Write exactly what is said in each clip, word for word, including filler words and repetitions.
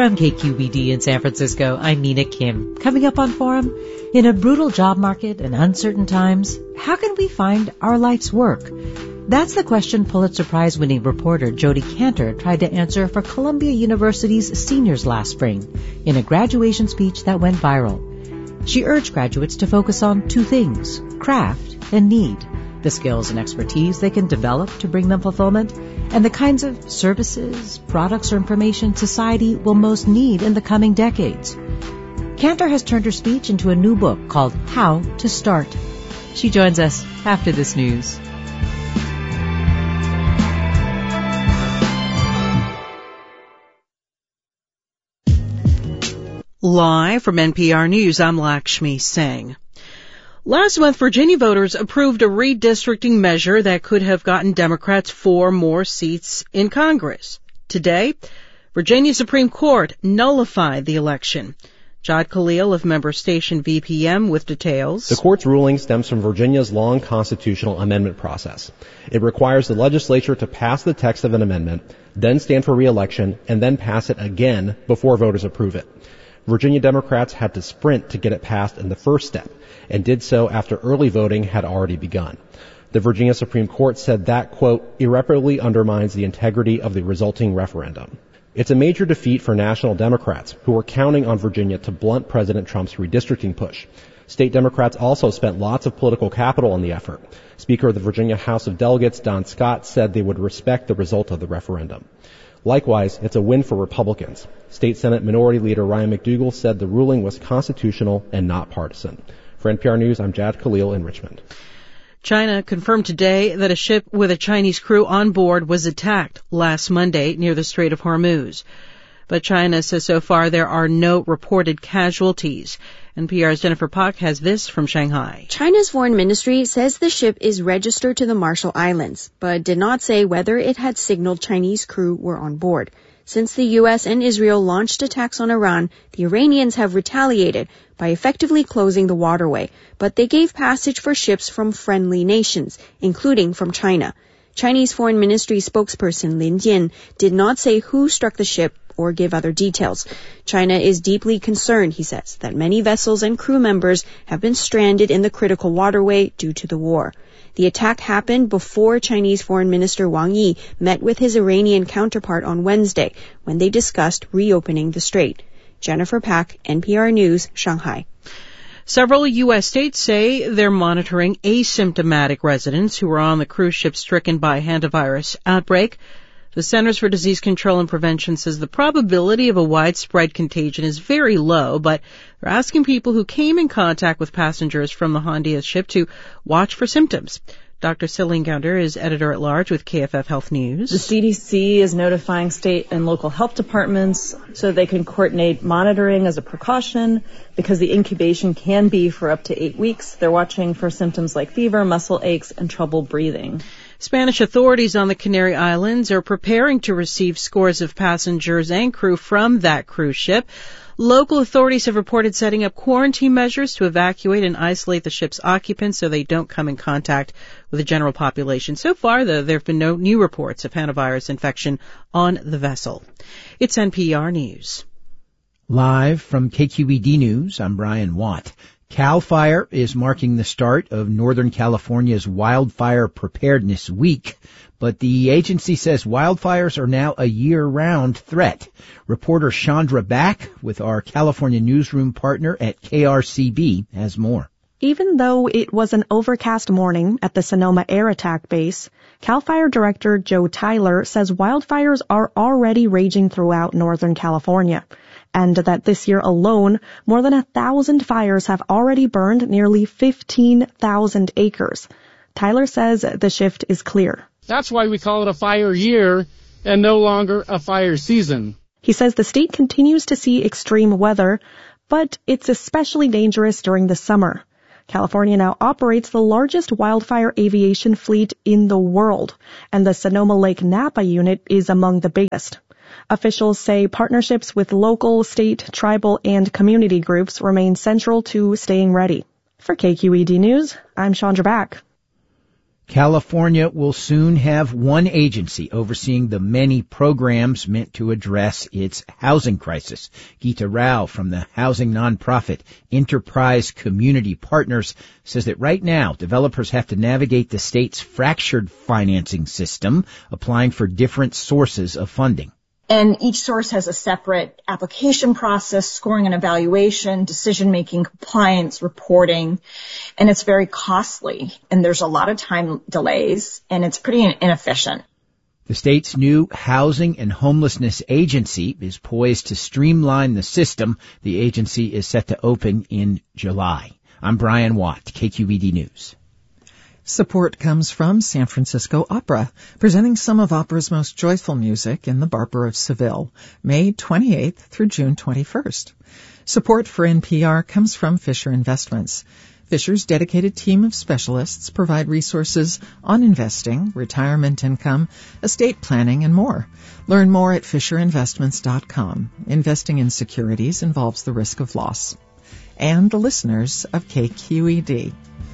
From K Q E D in San Francisco, I'm Mina Kim. Coming up on Forum, in a brutal job market and uncertain times, how can we find our life's work? That's the question Pulitzer Prize-winning reporter Jodi Kantor tried to answer for Columbia University's seniors last spring in a graduation speech that went viral. She urged graduates to focus on two things, craft and need, the skills and expertise they can develop to bring them fulfillment, and the kinds of services, products, or information society will most need in the coming decades. Kantor has turned her speech into a new book called How to Start. She joins us after this news. Live from N P R News, I'm Lakshmi Singh. Last month, Virginia voters approved a redistricting measure that could have gotten Democrats four more seats in Congress. Today, Virginia Supreme Court nullified the election. Jad Khalil of member station V P M with details. The court's ruling stems from Virginia's long constitutional amendment process. It requires the legislature to pass the text of an amendment, then stand for re-election, and then pass it again before voters approve it. Virginia Democrats had to sprint to get it passed in the first step, and did so after early voting had already begun. The Virginia Supreme Court said that, quote, irreparably undermines the integrity of the resulting referendum. It's a major defeat for national Democrats, who were counting on Virginia to blunt President Trump's redistricting push. State Democrats also spent lots of political capital on the effort. Speaker of the Virginia House of Delegates, Don Scott, said they would respect the result of the referendum. Likewise, it's a win for Republicans. State Senate Minority Leader Ryan McDougal said the ruling was constitutional and not partisan. For N P R News, I'm Jad Khalil in Richmond. China confirmed today that a ship with a Chinese crew on board was attacked last Monday near the Strait of Hormuz. But China says so far there are no reported casualties. N P R's Jennifer Pak has this from Shanghai. China's foreign ministry says the ship is registered to the Marshall Islands, but did not say whether it had signaled Chinese crew were on board. Since the U S and Israel launched attacks on Iran, the Iranians have retaliated by effectively closing the waterway, but they gave passage for ships from friendly nations, including from China. Chinese Foreign Ministry spokesperson Lin Jian did not say who struck the ship or give other details. China is deeply concerned, he says, that many vessels and crew members have been stranded in the critical waterway due to the war. The attack happened before Chinese Foreign Minister Wang Yi met with his Iranian counterpart on Wednesday when they discussed reopening the strait. Jennifer Pak, N P R News, Shanghai. Several U S states say they're monitoring asymptomatic residents who were on the cruise ship stricken by a hantavirus outbreak. The Centers for Disease Control and Prevention says the probability of a widespread contagion is very low, but they're asking people who came in contact with passengers from the Hondia ship to watch for symptoms. Doctor Celine Gounder is editor-at-large with K F F Health News. The C D C is notifying state and local health departments so they can coordinate monitoring as a precaution because the incubation can be for up to eight weeks. They're watching for symptoms like fever, muscle aches, and trouble breathing. Spanish authorities on the Canary Islands are preparing to receive scores of passengers and crew from that cruise ship. Local authorities have reported setting up quarantine measures to evacuate and isolate the ship's occupants so they don't come in contact with the general population. So far, though, there have been no new reports of hantavirus infection on the vessel. It's N P R News. Live from K Q E D News, I'm Brian Watt. CAL FIRE is marking the start of Northern California's Wildfire Preparedness Week, but the agency says wildfires are now a year-round threat. Reporter Chandra Back with our California newsroom partner at K R C B has more. Even though it was an overcast morning at the Sonoma Air Attack Base, CAL FIRE Director Joe Tyler says wildfires are already raging throughout Northern California, and that this year alone, more than a thousand fires have already burned nearly fifteen thousand acres. Tyler says the shift is clear. That's why we call it a fire year and no longer a fire season. He says the state continues to see extreme weather, but it's especially dangerous during the summer. California now operates the largest wildfire aviation fleet in the world, and the Sonoma Lake Napa unit is among the biggest. Officials say partnerships with local, state, tribal, and community groups remain central to staying ready. For K Q E D News, I'm Chandra Back. California will soon have one agency overseeing the many programs meant to address its housing crisis. Geeta Rao from the housing nonprofit Enterprise Community Partners says that right now developers have to navigate the state's fractured financing system, applying for different sources of funding. And each source has a separate application process, scoring and evaluation, decision-making, compliance, reporting, and it's very costly. And there's a lot of time delays, and it's pretty inefficient. The state's new Housing and Homelessness Agency is poised to streamline the system. The agency is set to open in July. I'm Brian Watt, K Q E D News. Support comes from San Francisco Opera, presenting some of opera's most joyful music in the Barber of Seville, May twenty-eighth through June twenty-first. Support for N P R comes from Fisher Investments. Fisher's dedicated team of specialists provide resources on investing, retirement income, estate planning, and more. Learn more at fisher investments dot com. Investing in securities involves the risk of loss. And the listeners of K Q E D.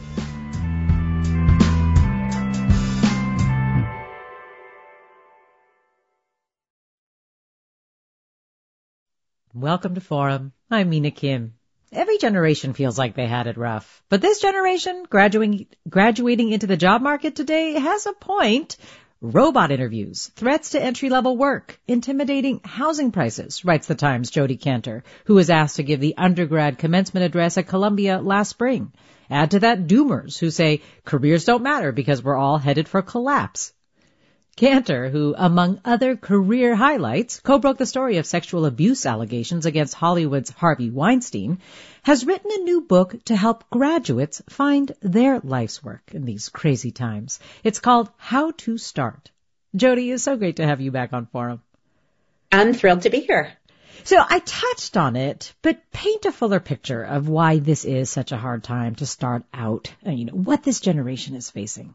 Welcome to Forum. I'm Mina Kim. Every generation feels like they had it rough. But this generation, graduating, graduating into the job market today, has a point. Robot interviews, threats to entry-level work, intimidating housing prices, writes the Times' Jody Cantor, who was asked to give the undergrad commencement address at Columbia last spring. Add to that doomers who say careers don't matter because we're all headed for collapse. Cantor, who, among other career highlights, co-broke the story of sexual abuse allegations against Hollywood's Harvey Weinstein, has written a new book to help graduates find their life's work in these crazy times. It's called How to Start. Jody, it's so great to have you back on Forum. I'm thrilled to be here. So I touched on it, but paint a fuller picture of why this is such a hard time to start out, and you know, what this generation is facing.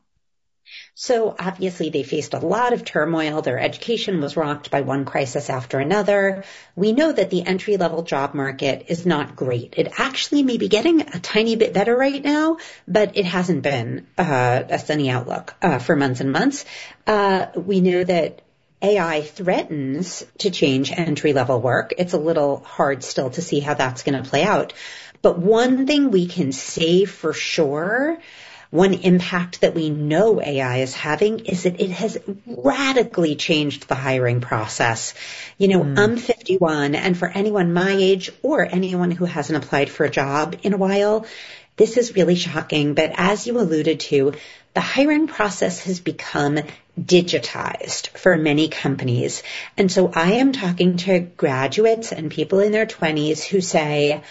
So obviously they faced a lot of turmoil. Their education was rocked by one crisis after another. We know that the entry-level job market is not great. It actually may be getting a tiny bit better right now, but it hasn't been uh, a sunny outlook uh, for months and months. Uh, we know that A I threatens to change entry-level work. It's a little hard still to see how that's going to play out. But one thing we can say for sure, one impact that we know A I is having is that it has radically changed the hiring process. You know, mm. I'm fifty-one, and for anyone my age or anyone who hasn't applied for a job in a while, this is really shocking. But as you alluded to, the hiring process has become digitized for many companies. And so I am talking to graduates and people in their twenties who say,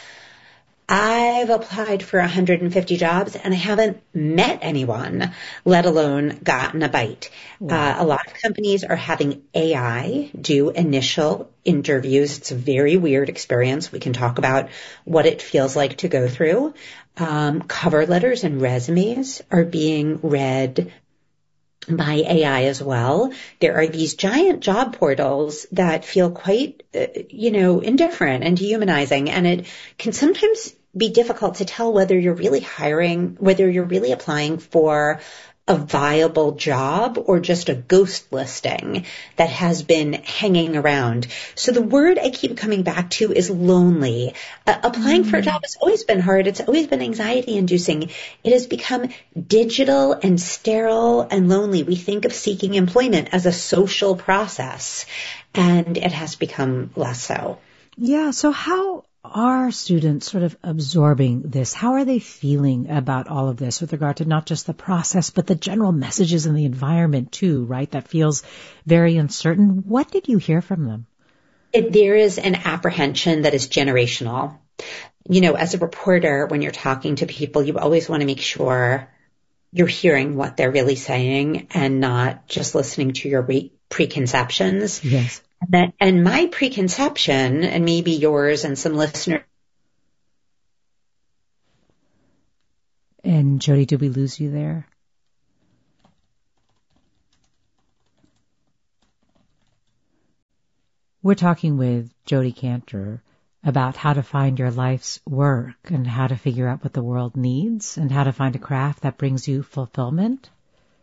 I've applied for one hundred fifty jobs and I haven't met anyone, let alone gotten a bite. Wow. Uh, a lot of companies are having A I do initial interviews. It's a very weird experience. We can talk about what it feels like to go through. Um, cover letters and resumes are being read by A I as well. There are these giant job portals that feel quite, uh, you know, indifferent and dehumanizing, and it can sometimes be difficult to tell whether you're really hiring, whether you're really applying for a viable job or just a ghost listing that has been hanging around. So the word I keep coming back to is lonely. Uh, applying mm. for a job has always been hard. It's always been anxiety inducing. It has become digital and sterile and lonely. We think of seeking employment as a social process, and it has become less so. Yeah. So how are students sort of absorbing this? How are they feeling about all of this with regard to not just the process, but the general messages in the environment too, right? That feels very uncertain. What did you hear from them? It, there is an apprehension that is generational. You know, as a reporter, when you're talking to people, you always want to make sure you're hearing what they're really saying and not just listening to your re- preconceptions. Yes. That, and my preconception, and maybe yours and some listeners. And Jody, did we lose you there? We're talking with Jody Cantor about how to find your life's work and how to figure out what the world needs and how to find a craft that brings you fulfillment.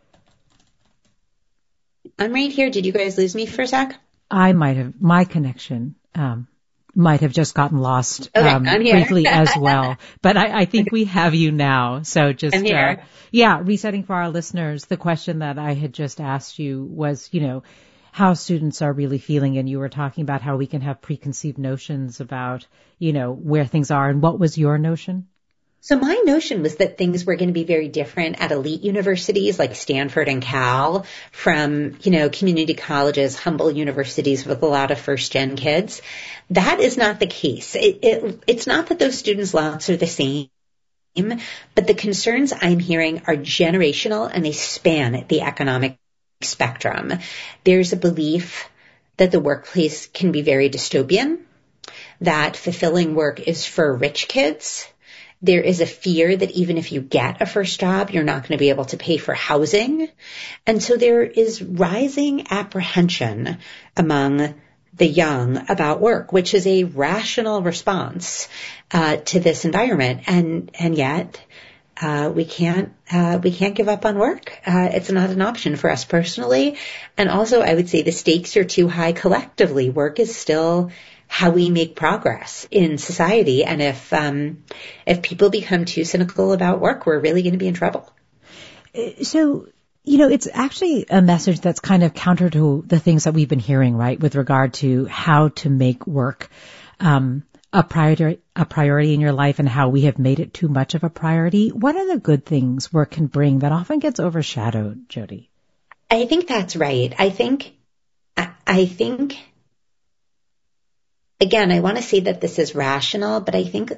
I'm right here. Did you guys lose me for a sec? I might have, my connection, um, might have just gotten lost, okay, um, I'm here. briefly as well. But I, I think we have you now. So just, I'm here. Uh, yeah, resetting for our listeners. The question that I had just asked you was, you know, how students are really feeling. And you were talking about how we can have preconceived notions about, you know, where things are. And what was your notion? So my notion was that things were going to be very different at elite universities like Stanford and Cal from, you know, community colleges, humble universities with a lot of first-gen kids. That is not the case. It, it, it's not that those students' lives are the same, but the concerns I'm hearing are generational and they span the economic spectrum. There's a belief that the workplace can be very dystopian, that fulfilling work is for rich kids. There is a fear that even if you get a first job, you're not going to be able to pay for housing. And so there is rising apprehension among the young about work, which is a rational response uh, to this environment. And and yet uh, we can't uh, we can't give up on work. Uh, it's not an option for us personally. And also, I would say the stakes are too high collectively. Work is still how we make progress in society. And if um, if people become too cynical about work, we're really going to be in trouble. So, you know, it's actually a message that's kind of counter to the things that we've been hearing, right, with regard to how to make work um, a priority, a priority in your life and how we have made it too much of a priority. What are the good things work can bring that often gets overshadowed, Jody? I think that's right. I think, I, I think, again, I want to say that this is rational, but I think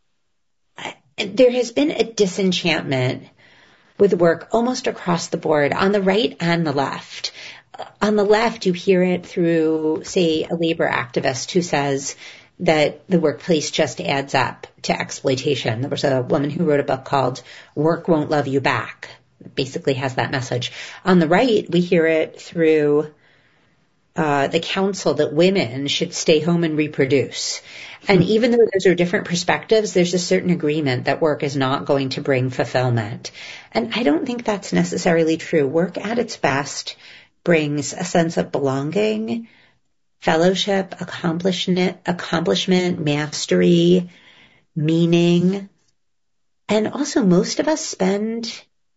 there has been a disenchantment with work almost across the board, on the right and the left. On the left, you hear it through, say, a labor activist who says that the workplace just adds up to exploitation. There was a woman who wrote a book called Work Won't Love You Back. It basically has that message. On the right, we hear it through uh, the counsel that women should stay home and reproduce. And even though those are different perspectives, there's a certain agreement that work is not going to bring fulfillment. And I don't think that's necessarily true. Work at its best brings a sense of belonging, fellowship, accomplishment, accomplishment, mastery, meaning. And also most of us spend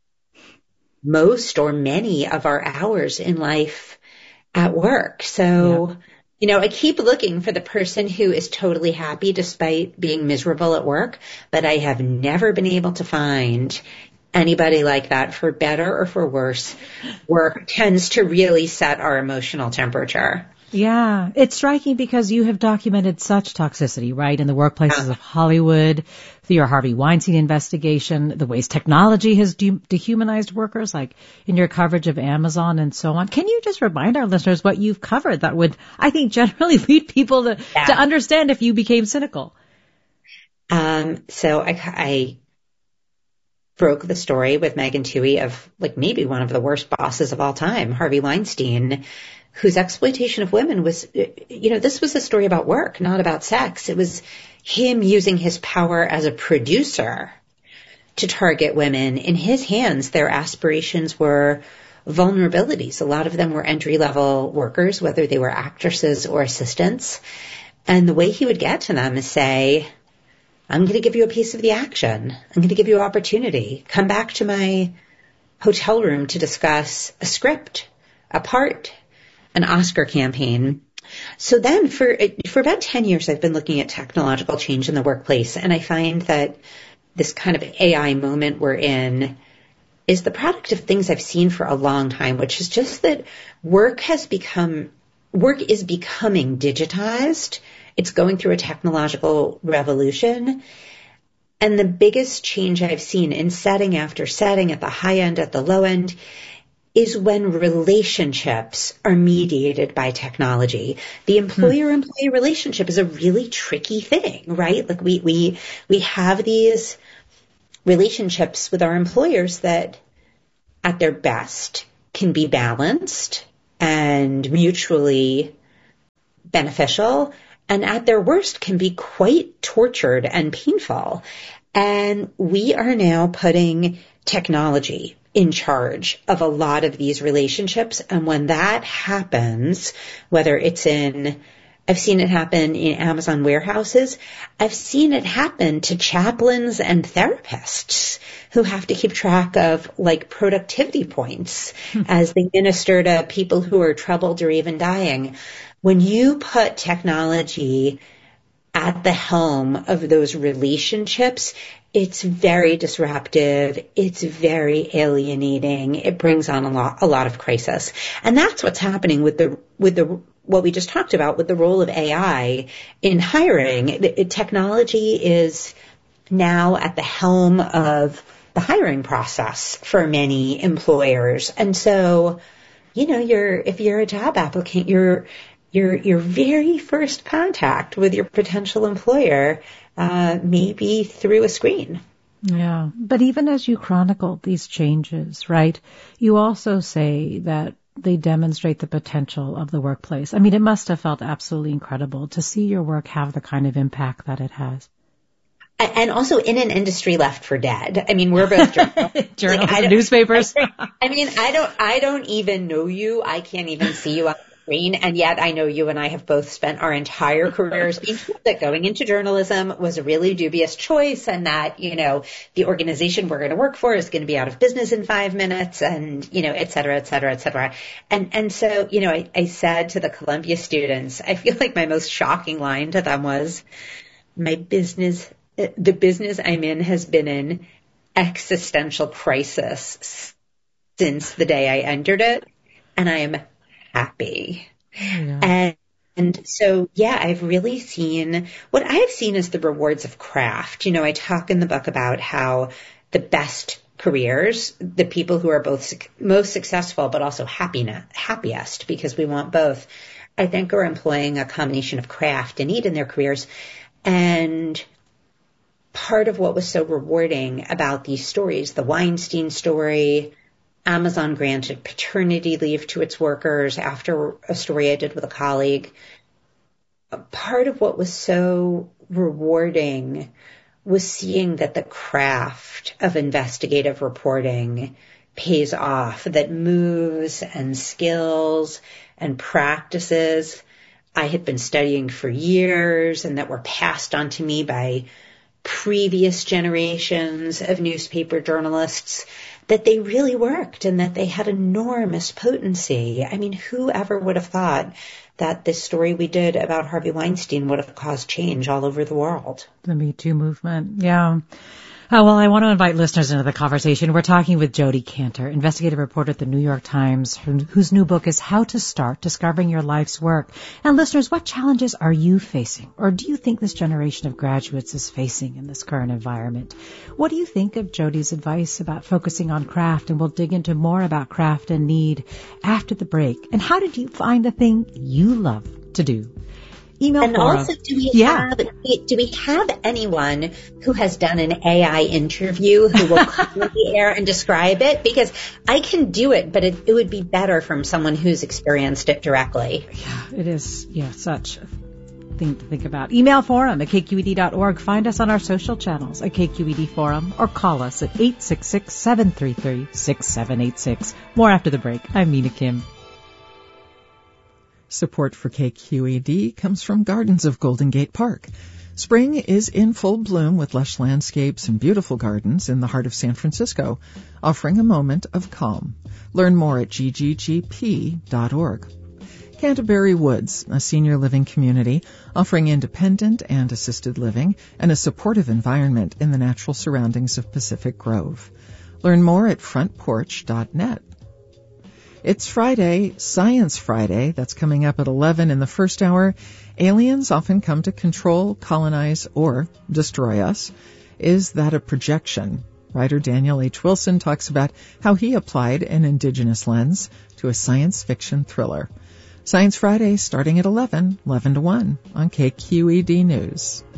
most or many of our hours in life at work. So, yeah. You know, I keep looking for the person who is totally happy despite being miserable at work, but I have never been able to find anybody like that. For better or for worse, work tends to really set our emotional temperature. Yeah, it's striking because you have documented such toxicity, right, in the workplaces yeah. of Hollywood, through your Harvey Weinstein investigation, the ways technology has de- dehumanized workers, like in your coverage of Amazon and so on. Can you just remind our listeners what you've covered that would, I think, generally lead people to, yeah. to understand if you became cynical? Um, so I, I broke the story with Megan Twohey of, like, maybe one of the worst bosses of all time, Harvey Weinstein, whose exploitation of women was, you know, this was a story about work, not about sex. It was him using his power as a producer to target women. In his hands, their aspirations were vulnerabilities. A lot of them were entry-level workers, whether they were actresses or assistants. And the way he would get to them is say, I'm going to give you a piece of the action. I'm going to give you opportunity. Come back to my hotel room to discuss a script, a part, an Oscar campaign. So then for for about ten years, I've been looking at technological change in the workplace, and I find that this kind of A I moment we're in is the product of things I've seen for a long time, which is just that work has become, work is becoming digitized. It's going through a technological revolution. And the biggest change I've seen in setting after setting, at the high end, at the low end, is when relationships are mediated by technology. The employer-employee relationship is a really tricky thing, right? Like we, we, we have these relationships with our employers that at their best can be balanced and mutually beneficial, and at their worst can be quite tortured and painful. And we are now putting technology in charge of a lot of these relationships. And when that happens, whether it's in, I've seen it happen in Amazon warehouses, I've seen it happen to chaplains and therapists who have to keep track of like productivity points hmm. as they minister to people who are troubled or even dying. When you put technology at the helm of those relationships, it's very disruptive. It's very alienating. It brings on a lot, a lot of crisis. And that's what's happening with the, with the, what we just talked about with the role of A I in hiring. The, technology is now at the helm of the hiring process for many employers. And so, you know, you're, if you're a job applicant, you're, your your very first contact with your potential employer uh, may be through a screen. Yeah, but even as you chronicle these changes, right, you also say that they demonstrate the potential of the workplace. I mean, it must have felt absolutely incredible to see your work have the kind of impact that it has. And also in an industry left for dead. I mean, we're both journalists. journalists like, newspapers. I, I mean, I don't, I don't even know you. I can't even see you on screen, and yet I know you and I have both spent our entire careers being told that going into journalism was a really dubious choice, and that, you know, the organization we're going to work for is going to be out of business in five minutes, and, you know, et cetera, et cetera, et cetera. And, and so, you know, I, I said to the Columbia students, I feel like my most shocking line to them was, my business, the business I'm in has been in existential crisis since the day I entered it, and I am happy. Yeah. And, and so, yeah, I've really seen, what I've seen is the rewards of craft. You know, I talk in the book about how the best careers, the people who are both most successful but also happiness, happiest, because we want both, I think are employing a combination of craft and need in their careers. And part of what was so rewarding about these stories, the Weinstein story, Amazon granted paternity leave to its workers after a story I did with a colleague. Part of what was so rewarding was seeing that the craft of investigative reporting pays off, that moves and skills and practices I had been studying for years and that were passed on to me by previous generations of newspaper journalists, that they really worked and that they had enormous potency. I mean, who ever would have thought that this story we did about Harvey Weinstein would have caused change all over the world? The Me Too movement, yeah. Oh, well, I want to invite listeners into the conversation. We're talking with Jodi Kantor, investigative reporter at the New York Times, whose new book is How to Start Discovering Your Life's Work. And listeners, what challenges are you facing, or do you think this generation of graduates is facing in this current environment? What do you think of Jodi's advice about focusing on craft? And we'll dig into more about craft and need after the break. And how did you find the thing you love to do? Email and forum. Also, do we yeah. have do we have anyone who has done an A I interview who will come on the air and describe it? Because I can do it, but it, it would be better from someone who's experienced it directly. Yeah, it is. Yeah, such a thing to think about. Email forum at k q e d dot org. Find us on our social channels at K Q E D Forum, or call us at eight six six, seven three three, six seven eight six. More after the break. I'm Mina Kim. Support for K Q E D comes from Gardens of Golden Gate Park. Spring is in full bloom with lush landscapes and beautiful gardens in the heart of San Francisco, offering a moment of calm. Learn more at g g g p dot org. Canterbury Woods, a senior living community offering independent and assisted living and a supportive environment in the natural surroundings of Pacific Grove. Learn more at front porch dot net. It's Friday, Science Friday. That's coming up at eleven in the first hour. Aliens often come to control, colonize, or destroy us. Is that a projection? Writer Daniel H. Wilson talks about how he applied an indigenous lens to a science fiction thriller. Science Friday starting at eleven, eleven to one on K Q E D News.